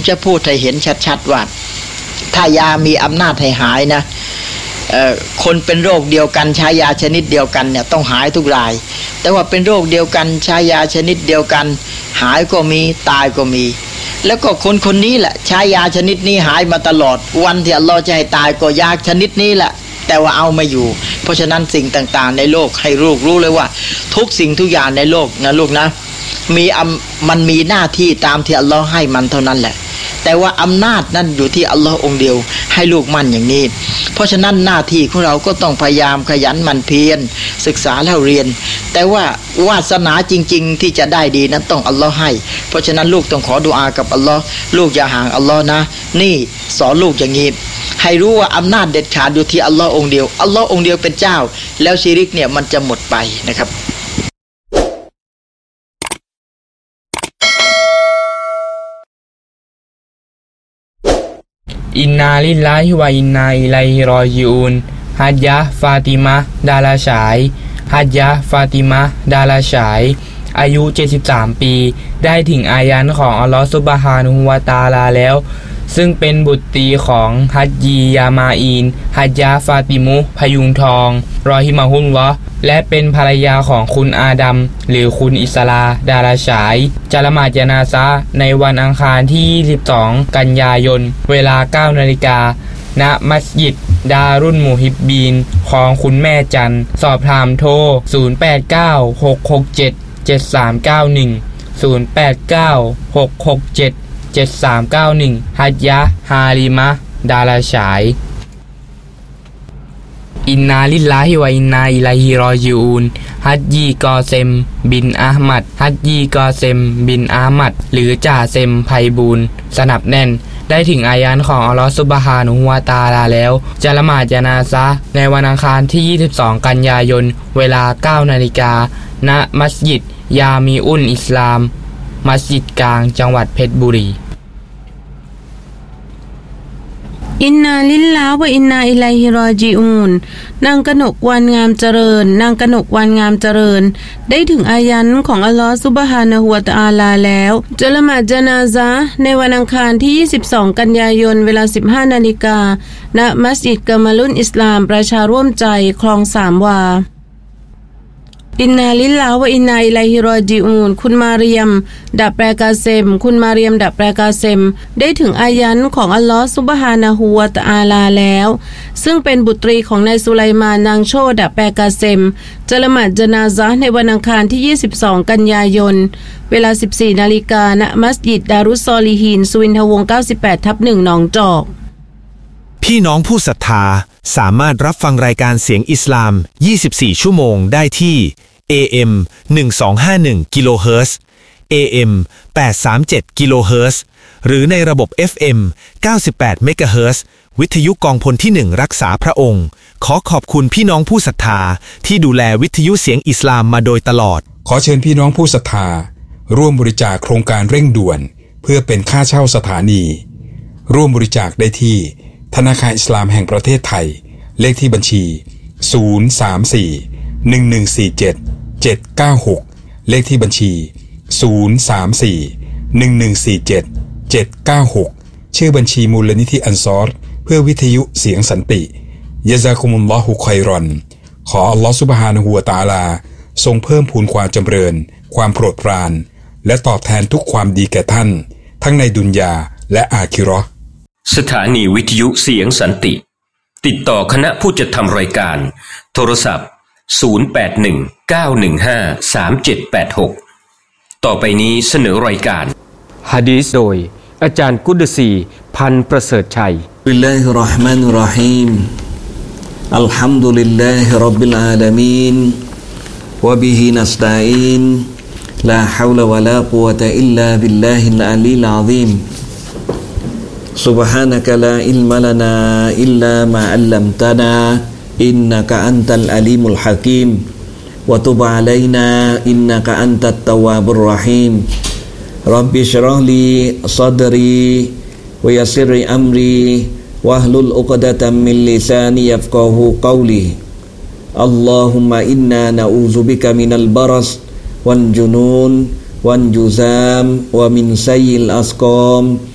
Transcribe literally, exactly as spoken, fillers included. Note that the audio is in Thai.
จะพูดให้เห็นชัดๆว่าถ้ายามีอำนาจให้หายนะเอ่อคนเป็นโรคเดียวกันใช้ยาชนิดเดียวกันเนี่ยต้องหายทุกรายแต่ว่าเป็นโรคเดียวกันใช้ยาชนิดเดียวกันหายก็มีตายก็มีแล้วก็คนคนนี้แหละใช้ยาชนิดนี้หายมาตลอดวันที่อัลเลาะห์จะให้ตายก็ยาชนิดนี้แหละแต่ว่าเอาไม่อยู่เพราะฉะนั้นสิ่งต่างๆในโลกให้ลูกรู้เลยว่าทุกสิ่งทุกอย่างในโลกนะลูกนะมีมันมีหน้าที่ตามที่อัลเลาะห์ให้มันเท่านั้นแหละแต่ว่าอำนาจนั้นอยู่ที่อัลเลาะห์องค์เดียวให้ลูกมั่นอย่างนี้เพราะฉะนั้นหน้าที่ของเราก็ต้องพยายามขยันหมั่นเพียรศึกษาแล้วเรียนแต่ว่าวาสนาจริงๆที่จะได้ดีนั้นต้องอัลเลาะห์ให้เพราะฉะนั้นลูกต้องขอดุอากับอัลเลาะห์ลูกอย่าห่างอัลเลาะห์นะนี่สอนลูกอย่างนี้ให้รู้ว่าอำนาจเด็ดขาดอยู่ที่อัลเลาะห์องค์เดียวอัลเลาะห์องค์เดียวเป็นเจ้าแล้วชิริกเนี่ยมันจะหมดไปนะครับอินนาลิลลาฮิวะอินนาอิลัยฮิรอญิอูนฮัจญะฟาติมะดาราฉายฮัจญะฟาติมะดาราฉายอายุเจ็ดสิบสามปีได้ถึงอายันของอัลเลาะห์ซุบฮานะฮูวะตะอาลาแล้วซึ่งเป็นบุตรีของฮัจญียามาอีนฮัจญะฟาติมุพยุงทองรอฮิมะฮุลลอฮ์และเป็นภรรยาของคุณอาดัมหรือคุณอิสลาดาราฉายจะละหมาดญะนาซะห์ในวันอังคารที่ยี่สิบสองกันยายนเวลา เก้านาฬิกา ณมัสยิดดารุลมุฮิบบีนของคุณแม่จันสอบถามโทรศูนย์ แปด เก้า หก หก เจ็ด เจ็ด สาม เก้า หนึ่ง ศูนย์ แปด เก้า หก หก เจ็ด เจ็ด สาม เก้า หนึ่งฮัจญะฮาลิมะดาราฉายอินนาลิลลาฮิวะอินนาอิลัยฮิรอญิอูนฮัจญีกอเซมบินอะห์มัดฮัจญีกอเซมบินอะห์มัดหรือจ่าเซมไพบูลย์สนับแน่นได้ถึงอายันของอัลเลาะห์ซุบฮานะฮูวะตะอาลาแล้วจะละหมาดญะนาซะห์ในวันอังคารที่ยี่สิบสองกันยายนเวลา เก้านาฬิกา ณมัสยิดยามีอุลอิสลามมัสยิดกลางจังหวัดเพชรบุรีอินนาลิลลาฮ์วะอินนาอิลัยฮิรอญิอูนนางกนกวันงามเจริญนางกนกวันงามเจริญได้ถึงอายันของอัลเลาะห์ซุบฮานะฮูวะตะอาลาแล้วจะละหมาดญะนาซะห์ในวันอังคารที่ยี่สิบสองกันยายนเวลา สิบห้านาฬิกา ณมัสยิดกะมาลุนอิสลามประชาร่วมใจคลองสามวาอินนาลิลลาฮ์วะอินนาอิลัยฮิรอญิอูนคุณมาเรียมดับแปลกาเซมคุณมาเรียมดับแปลกาเซมได้ถึงอายันของอัลเลาะห์ซุบฮานะฮูวะตะอาลาแล้วซึ่งเป็นบุตรีของนายสุไลมานนางโชดับแปลกาเซมจะละหมาดญะนาซะห์ในวันอังคารที่ยี่สิบสองกันยายนเวลา สิบสี่นาฬิกา ณมัสยิดดารุสซอลิฮีนสุวินทวงศ์ เก้าสิบแปดทับหนึ่ง หนองจอกพี่น้องผู้ศรัทธาสามารถรับฟังรายการเสียงอิสลามยี่สิบสี่ชั่วโมงได้ที่ เอ เอ็ม หนึ่งสองห้าหนึ่ง กิโลเฮิรตซ์ เอ เอ็ม แปดสามเจ็ด กิโลเฮิรตซ์หรือในระบบ เอฟ เอ็ม เก้าสิบแปด เมกะเฮิรตซ์วิทยุกองพลที่หนึ่งรักษาพระองค์ขอขอบคุณพี่น้องผู้ศรัทธาที่ดูแลวิทยุเสียงอิสลามมาโดยตลอดขอเชิญพี่น้องผู้ศรัทธาร่วมบริจาคโครงการเร่งด่วนเพื่อเป็นค่าเช่าสถานีร่วมบริจาคได้ที่ธนาคารอิสลามแห่งประเทศไทยเลขที่บัญชีศูนย์ สาม สี่ หนึ่ง หนึ่ง สี่ เจ็ด เจ็ด เก้า หกเลขที่บัญชีศูนย์ สาม สี่ หนึ่ง หนึ่ง สี่ เจ็ด เจ็ด เก้า หกชื่อบัญชีมูลนิธิอันซอรเพื่อวิทยุเสียงสันติยะซากุมุลลอฮุค็อยรอนขออัลเลาะห์ซุบฮานะฮูวะตะอาลาทรงเพิ่มพูนความจำเริญความโปรดปรานและตอบแทนทุกความดีแก่ท่านทั้งในดุนยาและอาคิเราะห์สถานีวิทยุเสียงสันติติดต่อคณะผู้จัดทำรายการโทรศัพท์ศูนย์ แปด หนึ่ง เก้า หนึ่ง ห้า สาม เจ็ด แปด หกต่อไปนี้เสนอรายการหะดีษโดยอาจารย์กุดซีพันประเสริฐชัยบิลลาฮิรเราะห์มานิรเราะฮีมอัลฮัมดุลิลลาฮิร็อบบิลอาลามีนวะบิฮินัสตะอีนลาฮาวละวะลากุวะตะอิลลาบิลลาฮิลอะลีลอะซีมسبحانك لا علم لنا إلا ما علمتنا إنك أنت العليم الحكيم وتب علينا إنك أنت التواب الرحيم رب اشرح لي صدري ويسر لي أمري واحلل عقدة من لساني يفقهوا قولي اللهم إنا نعوذ بك من البرص والجنون والجذام ومن سيء الأسقام